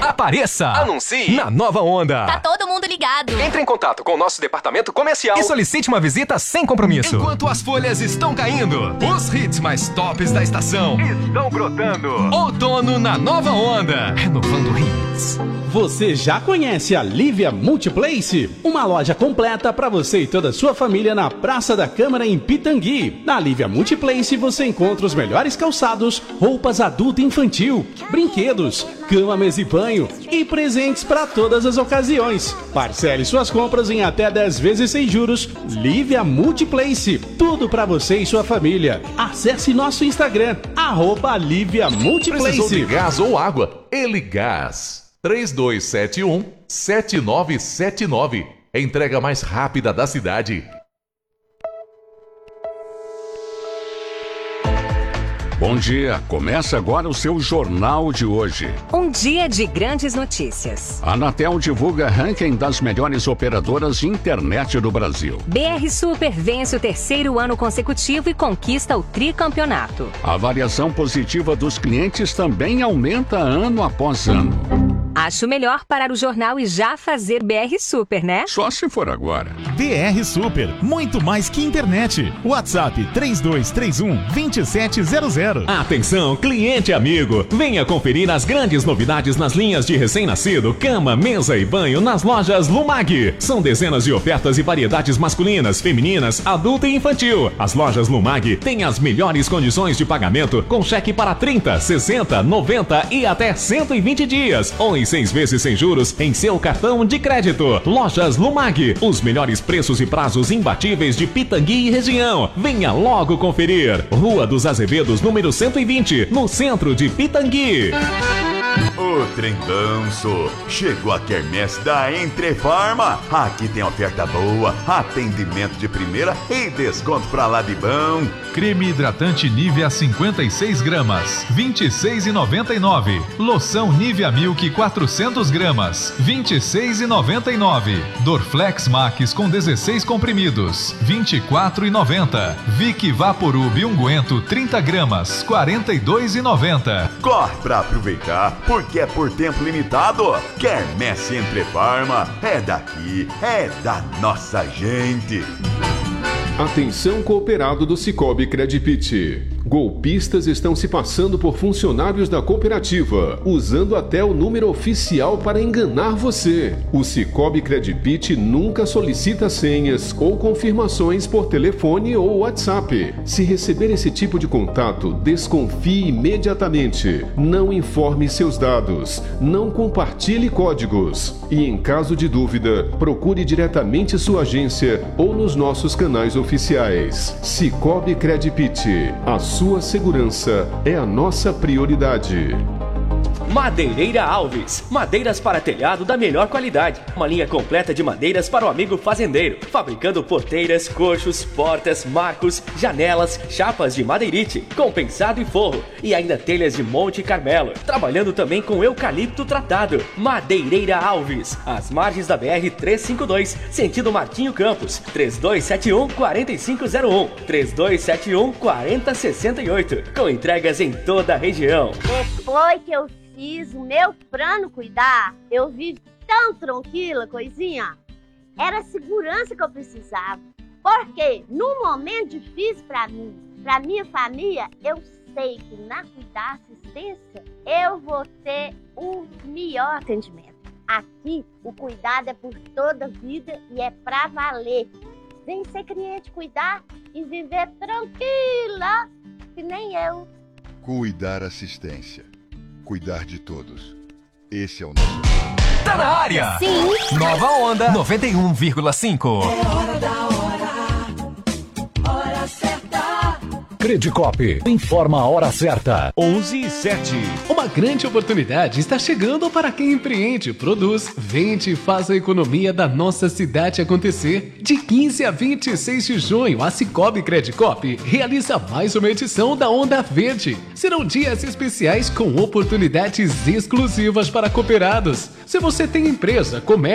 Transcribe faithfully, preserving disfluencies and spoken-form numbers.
Apareça! Anuncie! Na Nova Onda! Tá todo mundo ligado! Entre em contato com o nosso departamento comercial e solicite uma visita sem compromisso. Enquanto as folhas estão caindo, os hits mais tops da estação estão brotando. Outono na Nova Onda, renovando hits. Você já conhece a Lívia Multiplace? Uma loja completa para você e toda a sua família na Praça da Câmara em Pitangui. Na Lívia Multiplace você encontra os melhores calçados, roupas adulto e infantil, brinquedos, cama, mesa e banho e presentes para todas as ocasiões. Parcele suas compras em até dez vezes sem juros. Lívia Multiplace, tudo para você e sua família. Acesse nosso Instagram, arroba Lívia Multiplace. Precisou de gás ou água? Eligás. três dois sete um, sete nove sete nove. Entrega mais rápida da cidade. Bom dia, começa agora o seu Jornal de hoje. Um dia de grandes notícias. A Anatel divulga ranking das melhores operadoras de internet do Brasil. B R Super vence o terceiro ano consecutivo e conquista o tricampeonato. A avaliação positiva dos clientes também aumenta ano após ano. Acho melhor parar o jornal e já fazer B R Super, né? Só se for agora. B R Super, muito mais que internet. WhatsApp três dois três um, dois sete zero zero. Atenção, cliente amigo. Venha conferir as grandes novidades nas linhas de recém-nascido, cama, mesa e banho nas lojas Lumag. São dezenas de ofertas e variedades masculinas, femininas, adulta e infantil. As lojas Lumag têm as melhores condições de pagamento com cheque para trinta, sessenta, noventa e até cento e vinte dias. Ou em seis vezes sem juros em seu cartão de crédito. Lojas Lumag, os melhores preços e prazos imbatíveis de Pitangui e região. Venha logo conferir. Rua dos Azevedos, número cento e vinte, no centro de Pitangui. O Trendanço, chegou a quermesse da Entrefarma. Aqui tem oferta boa, atendimento de primeira e desconto pra lá de bom. Creme hidratante Nivea cinquenta e seis gramas, vinte e seis reais e noventa e nove centavos. Loção Nivea Milk quatrocentas gramas, vinte e seis reais e noventa e nove centavos. Dorflex Max com dezesseis comprimidos, vinte e quatro reais e noventa centavos. Vic Vaporub unguento trinta gramas, quarenta e dois reais e noventa centavos. Corre pra aproveitar, porque é por tempo limitado. Quermesse Entrefarma é daqui, é da nossa gente. Atenção, cooperado do Sicoob Credipit. Golpistas estão se passando por funcionários da cooperativa, usando até o número oficial para enganar você. O Sicoob Credipit nunca solicita senhas ou confirmações por telefone ou WhatsApp. Se receber esse tipo de contato, desconfie imediatamente. Não informe seus dados. Não compartilhe códigos. E em caso de dúvida, procure diretamente sua agência ou nos nossos canais oficiais. Sicoob Credipit. A sua segurança é a nossa prioridade. Madeireira Alves, madeiras para telhado da melhor qualidade. Uma linha completa de madeiras para o amigo fazendeiro, fabricando porteiras, coxos, portas, marcos, janelas, chapas de madeirite, compensado e forro, e ainda telhas de Monte Carmelo. Trabalhando também com eucalipto tratado. Madeireira Alves, às margens da B R trezentos e cinquenta e dois, sentido Martinho Campos, três dois sete um, quatro cinco zero um, três dois sete um, quatro zero seis oito, com entregas em toda a região. Depois que eu fiz o meu plano cuidar, eu vi tão tranquila, coisinha. Era a segurança que eu precisava. Porque num momento difícil para mim, para minha família, eu sei que na Cuidar Assistência eu vou ter o melhor atendimento. Aqui o cuidado é por toda a vida e é pra valer. Vem ser cliente cuidar e viver tranquila, que nem eu. Cuidar Assistência. Cuidar de todos. Esse é o nosso... Tá na área! Sim! Nova Onda noventa e um vírgula cinco. É hora da hora. Hora certa. Credicop informa a hora certa. onze e sete. Uma grande oportunidade está chegando para quem empreende, produz, vende e faz a economia da nossa cidade acontecer. De quinze a vinte e seis de junho, a Sicoob Credicop realiza mais uma edição da Onda Verde. Serão dias especiais com oportunidades exclusivas para cooperados. Se você tem empresa, comércio,